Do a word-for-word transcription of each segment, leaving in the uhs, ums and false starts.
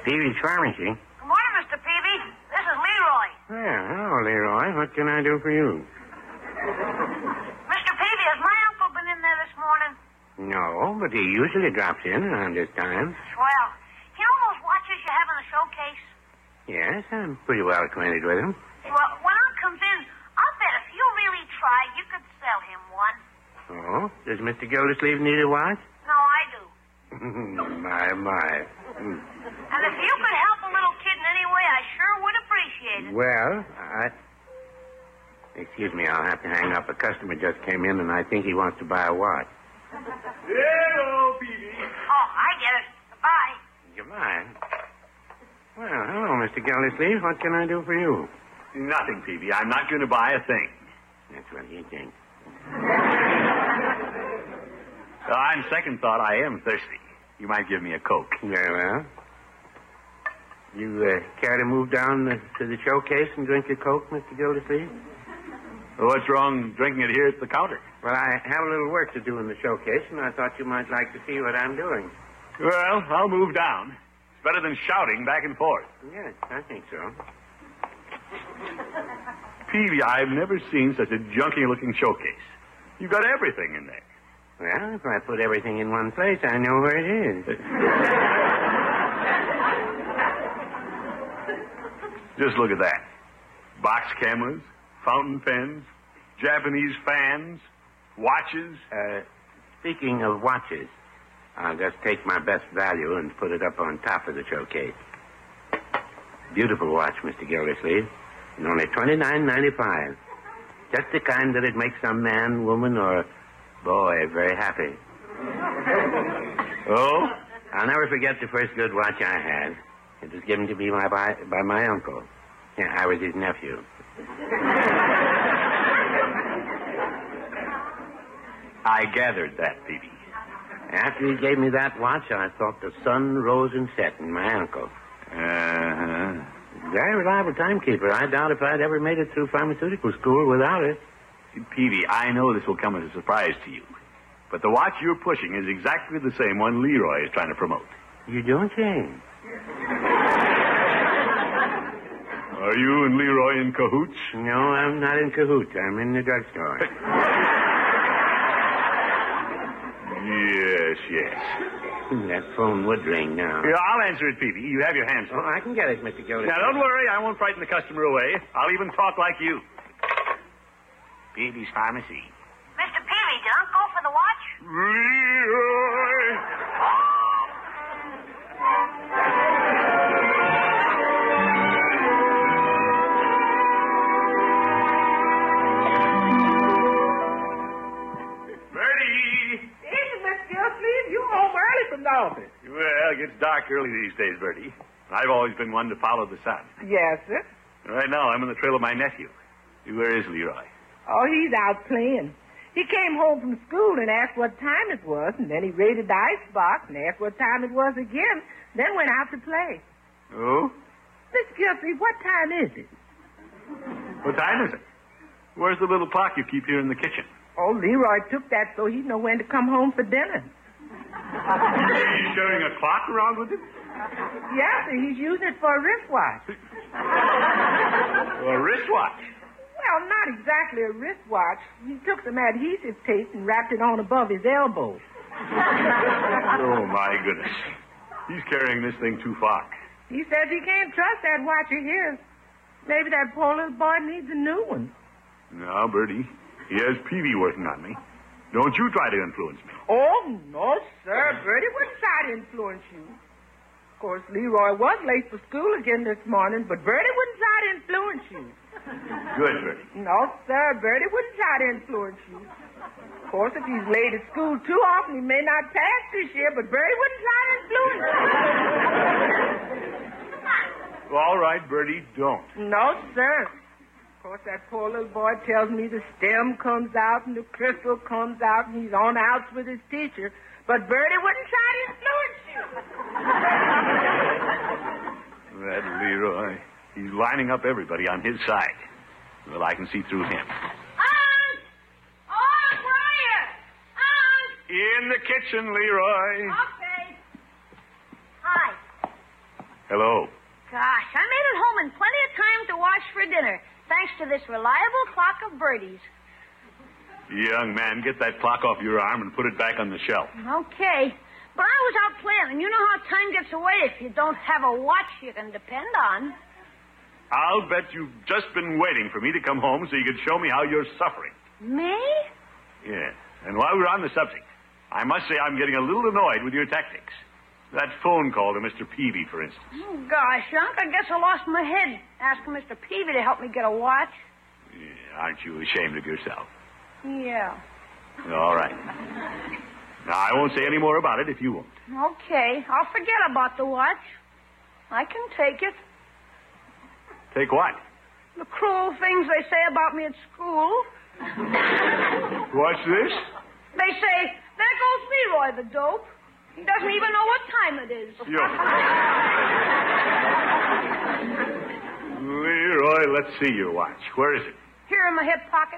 Peavy's Pharmacy. Good morning, Mister Peavy. This is Leroy. Well, hello, Leroy. What can I do for you? Mister Peavy, has my uncle been in there this morning? No, but he usually drops in around this time. Swell. You know those watches you have in the showcase? Yes, I'm pretty well acquainted with him. Well, when I comes in, I'll bet if you really tried, you could sell him one. Oh? Does Mister Gildersleeve need a watch? No, I do. my, my. Hmm. And if you could help a little kid in any way, I sure would appreciate it. Well, I... Excuse me, I'll have to hang up. A customer just came in, and I think he wants to buy a watch. Hello, Peavy. Oh, I get it. Goodbye. Goodbye. Well, hello, Mister Gildersleeve. What can I do for you? Nothing, Peavy. I'm not going to buy a thing. That's what he thinks. Uh, on second thought, I am thirsty. You might give me a Coke. Very well. You uh, care to move down the, to the showcase and drink a Coke, Mister Gildersleeve? What's wrong drinking it here at the counter? Well, I have a little work to do in the showcase, and I thought you might like to see what I'm doing. Well, I'll move down. It's better than shouting back and forth. Yes, I think so. Peavy, I've never seen such a junky-looking showcase. You've got everything in there. Well, if I put everything in one place, I know where it is. Just look at that. Box cameras, fountain pens, Japanese fans, watches. Uh, speaking of watches, I'll just take my best value and put it up on top of the showcase. Beautiful watch, Mister Gildersleeve. And only twenty-nine ninety-five. Just the kind that'd make some man, woman, or boy very happy. Oh? I'll never forget the first good watch I had. It was given to me by, by, by my uncle. Yeah, I was his nephew. I gathered that, Peavy. After he gave me that watch, I thought the sun rose and set in my uncle. Uh-huh. Very reliable timekeeper. I doubt if I'd ever made it through pharmaceutical school without it. Peavy, I know this will come as a surprise to you, but the watch you're pushing is exactly the same one Leroy is trying to promote. You don't say. Are you and Leroy in cahoots? No, I'm not in cahoots. I'm in the drugstore. Yes, yes. That phone would ring now. Yeah, I'll answer it, Peavy. You have your hands full. Oh, I can get it, Mister Gildersleeve. Now, don't worry. I won't frighten the customer away. I'll even talk like you. Peavy's Pharmacy. Mister Peavy, did Unc go for the watch? Leroy! The office. Well, it gets dark early these days, Bertie. I've always been one to follow the sun. Yes, sir. Right now, I'm on the trail of my nephew. Where is Leroy? Oh, he's out playing. He came home from school and asked what time it was, and then he raided the icebox and asked what time it was again, then went out to play. Oh? Miss Gilsey, what time is it? What time is it? Where's the little clock you keep here in the kitchen? Oh, Leroy took that so he'd know when to come home for dinner. He's carrying a clock around with him? Yeah, sir, he's using it for a wristwatch. A wristwatch? Well, not exactly a wristwatch. He took some adhesive tape and wrapped it on above his elbow. Oh, my goodness. He's carrying this thing too far. He says he can't trust that watch of his. Maybe that poor little boy needs a new one. Now, Bertie, he has Peavy working on me. Don't you try to influence me. Oh, no, sir. Bertie wouldn't try to influence you. Of course, Leroy was late for school again this morning, but Bertie wouldn't try to influence you. Good, Bertie. No, sir. Bertie wouldn't try to influence you. Of course, if he's late at school too often, he may not pass this year, but Bertie wouldn't try to influence you. All right, Bertie, don't. No, sir. Of course, that poor little boy tells me the stem comes out and the crystal comes out and he's on outs with his teacher, but Bertie wouldn't try to influence you. That Leroy, he's lining up everybody on his side. Well, I can see through him. Aunt! Oh, where are you? Aunt! In the kitchen, Leroy. Okay. Hi. Hello. Gosh, I made it home in plenty of time to wash for dinner, thanks to this reliable clock of Bertie's. Young man, get that clock off your arm and put it back on the shelf. Okay. But I was out playing, and you know how time gets away if you don't have a watch you can depend on. I'll bet you've just been waiting for me to come home so you could show me how you're suffering. Me? Yeah. And while we're on the subject, I must say I'm getting a little annoyed with your tactics. That phone call to Mister Peavy, for instance. Oh, gosh, Unc, I guess I lost my head asking Mister Peavy to help me get a watch. Yeah, aren't you ashamed of yourself? Yeah. All right. Now, I won't say any more about it if you won't. Okay, I'll forget about the watch. I can take it. Take what? The cruel things they say about me at school. What's this? They say, there goes Leroy, the dope. He doesn't even know what time it is. You. Leroy, let's see your watch. Where is it? Here in my hip pocket.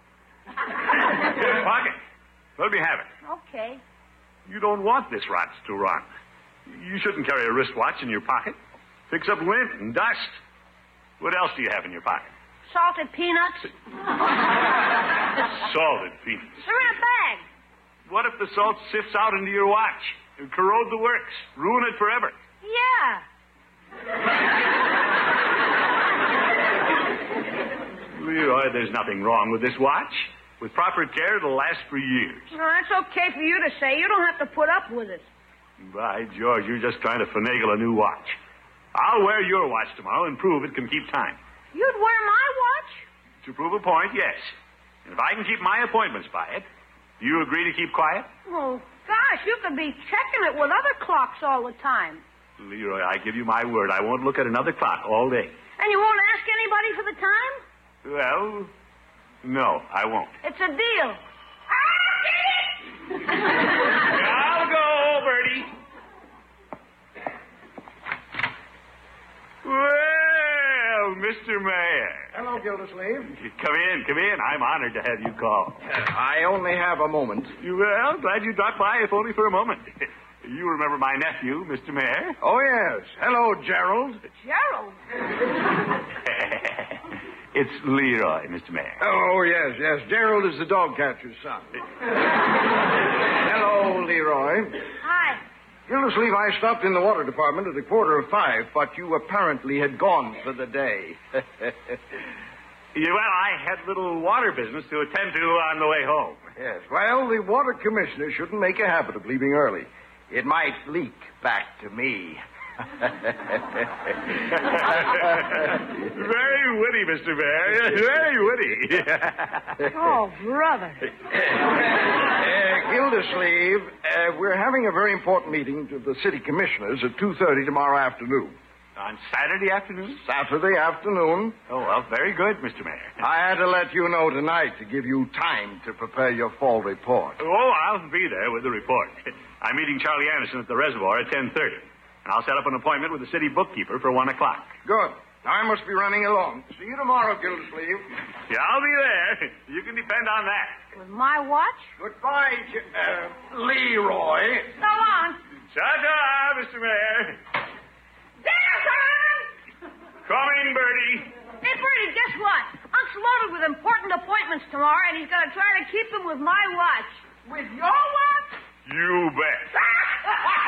Hip pocket. Let me have it. Okay. You don't want this rot to run. You shouldn't carry a wristwatch in your pocket. Picks up lint and dust. What else do you have in your pocket? Salted peanuts. Salted peanuts. They're in a bag. What if the salt sifts out into your watch? It'll corrode the works. Ruin it forever. Yeah. Leroy, there's nothing wrong with this watch. With proper care, it'll last for years. No, that's okay for you to say. You don't have to put up with it. By George, you're just trying to finagle a new watch. I'll wear your watch tomorrow and prove it can keep time. You'd wear my watch? To prove a point, yes. And if I can keep my appointments by it, do you agree to keep quiet? Oh, gosh, you could be checking it with other clocks all the time. Leroy, I give you my word. I won't look at another clock all day. And you won't ask anybody for the time? Well, no, I won't. It's a deal. I'll go, Bertie. Well, Mister Mayor. Hello, Gildersleeve. Come in, come in. I'm honored to have you call. I only have a moment. You, well, glad you dropped by, if only for a moment. You remember my nephew, Mister Mayor? Oh, yes. Hello, Gerald. Gerald? It's Leroy, Mister Mayor. Oh, yes, yes. Gerald is the dog catcher's son. Hello, Leroy. Hi. Gildersleeve, I stopped in the water department at a quarter of five, but you apparently had gone for the day. Yeah, well, I had little water business to attend to on the way home. Yes, well, the water commissioner shouldn't make a habit of leaving early. It might leak back to me. Very witty, Mister Mayor. Very witty. Oh, brother. Uh, Gildersleeve, uh, we're having a very important meeting of the city commissioners at two thirty tomorrow afternoon. On Saturday afternoon? Saturday afternoon. Oh, well, very good, Mister Mayor. I had to let you know tonight to give you time to prepare your fall report. Oh, I'll be there with the report. I'm meeting Charlie Anderson at the reservoir at ten thirty. And I'll set up an appointment with the city bookkeeper for one o'clock. Good. I must be running along. See you tomorrow, Gildersleeve. Yeah, I'll be there. You can depend on that. With my watch? Goodbye, J- uh, Leroy. So long. Ta-ta, Mister Mayor. Dinner time! Coming, Bertie. Hey, Bertie, guess what? Unc's loaded with important appointments tomorrow, and he's going to try to keep them with my watch. With your watch? You bet.